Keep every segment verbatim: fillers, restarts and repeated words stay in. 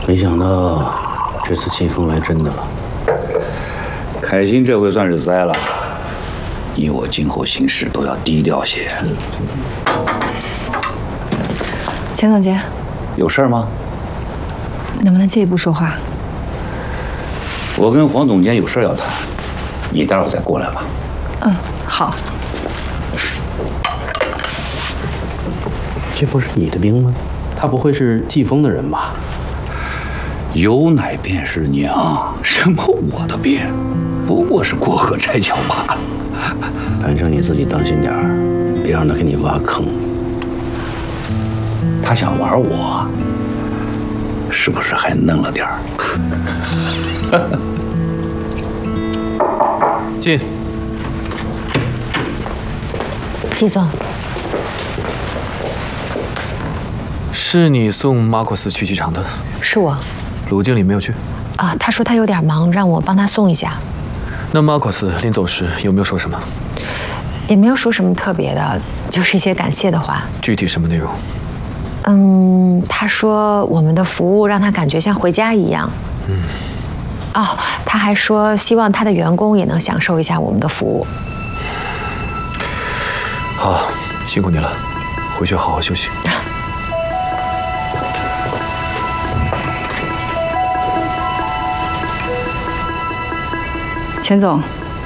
没想到这次季风来真的了。 凯欣这回算是栽了，你我今后行事都要低调些。 钱总监， 有事吗？ 能不能借一步说话？ 我跟黄总监有事要谈，你待会儿再过来吧。 嗯，好。 这不是你的兵吗？ 他不会是季风的人吧？ 有奶便是娘，什么我的兵，不过是过河拆桥罢了。 反正你自己当心点儿，别让他给你挖坑。 他想玩我，是不是还嫩了点儿？ 进。 季总， 是你送马库斯去机场的？ 是我。 鲁经理没有去？ 啊，他说他有点忙，让我帮他送一下。 那马库斯临走时有没有说什么？ 也没有说什么特别的，就是一些感谢的话。 具体什么内容？ 嗯，他说我们的服务让他感觉像回家一样。 嗯。 哦，他还说希望他的员工也能享受一下我们的服务。 好，辛苦你了，回去好好休息。 钱总，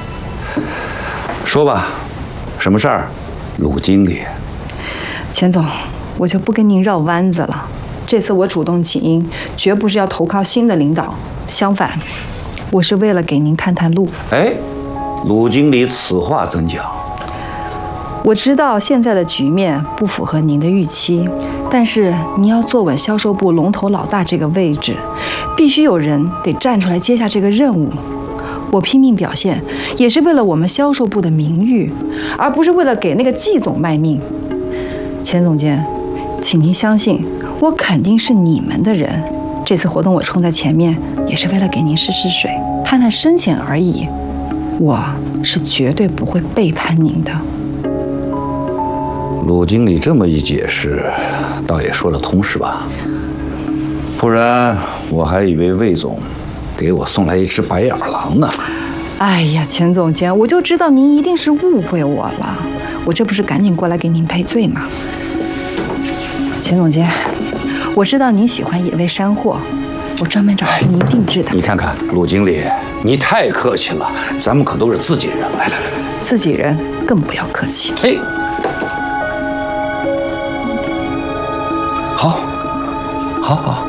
说吧，什么事儿？鲁经理。 钱总，我就不跟您绕弯子了。这次我主动请缨，绝不是要投靠新的领导，相反，我是为了给您探探路。 哎，鲁经理此话怎讲？ 我知道现在的局面不符合您的预期，但是您要坐稳销售部龙头老大这个位置，必须有人得站出来接下这个任务。我拼命表现，也是为了我们销售部的名誉，而不是为了给那个季总卖命。钱总监，请您相信，我肯定是你们的人。这次活动我冲在前面，也是为了给您试试水，探探深浅而已。我是绝对不会背叛您的。 鲁经理这么一解释，倒也说得通是吧？不然我还以为魏总给我送来一只白眼狼呢。 哎呀，钱总监，我就知道您一定是误会我了，我这不是赶紧过来给您赔罪吗？钱总监，我知道您喜欢野味山货，我专门找来您定制的。 你看看，鲁经理，你太客气了，咱们可都是自己人。来来来， 自己人更不要客气。 嘿，好，好好。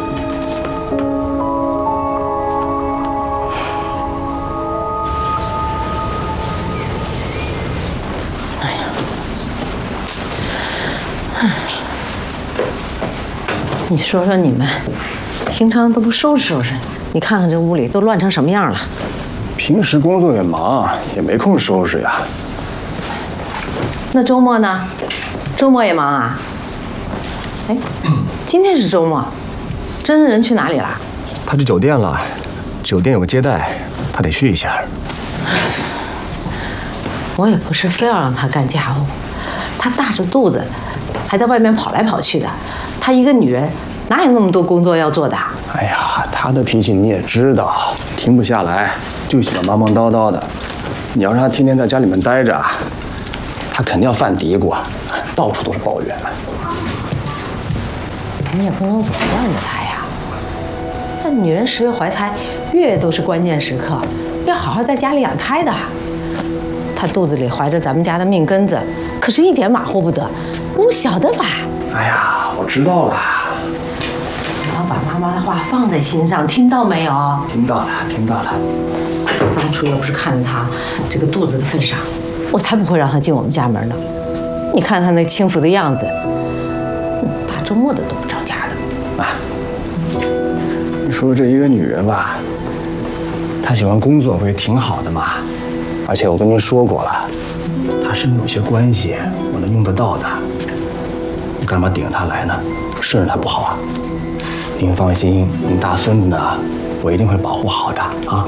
你说说你们，平常都不收拾收拾？你看看这屋里都乱成什么样了。 平时工作也忙，也没空收拾呀。 那周末呢？周末也忙啊？哎，今天是周末，真人去哪里了？ 他去酒店了，酒店有个接待，他得去一下。 我也不是非要让他干家务，他大着肚子，还在外面跑来跑去的。她一个女人，哪有那么多工作要做的？ 哎呀，她的脾气你也知道，停不下来，就喜欢忙忙叨叨的。你要让她天天在家里面待着，她肯定要犯嘀咕，到处都是抱怨。 你也不能总惯着她呀。那女人十月怀胎，月月都是关键时刻，要好好在家里养胎的。她肚子里怀着咱们家的命根子，可是一点马虎不得，你们晓得吧？ 哎呀，我知道了。 你要把妈妈的话放在心上，听到没有？ 听到了，听到了。 当初要不是看着她这个肚子的份上，我才不会让她进我们家门呢。你看她那轻浮的样子，大周末的都不着家的。 啊，你说这一个女人吧，她喜欢工作不也挺好的嘛？而且我跟您说过了，她身边有些关系，我能用得到的。你干嘛顶着她来呢？顺着她不好啊？您放心，您大孙子呢，我一定会保护好的啊。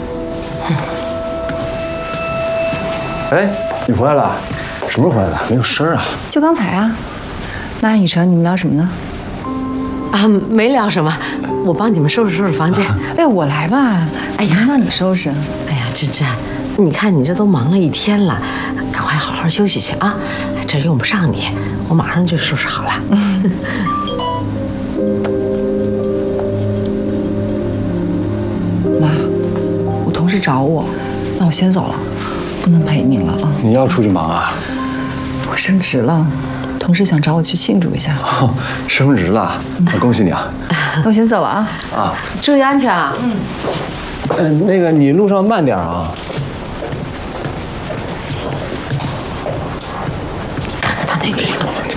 哎，你回来了？什么时候回来的？没有声儿啊？ 就刚才啊。那安雨辰，你们聊什么呢？啊， 啊，没聊什么，我帮你们收拾收拾房间。 哎，我来吧。哎呀，让你收拾。 哎呀，芝芝，你看你这都忙了一天了，赶快好好休息去啊！这用不上你，我马上就收拾好了。 妈，我同事找我，那我先走了，不能陪您了啊。 你要出去忙啊？ 我升职了，同事想找我去庆祝一下。 哦，升职了，那恭喜你啊！ 那我先走了啊。 啊， 注意安全啊！嗯。 呃，那个你路上慢点啊。 看看他那个样子。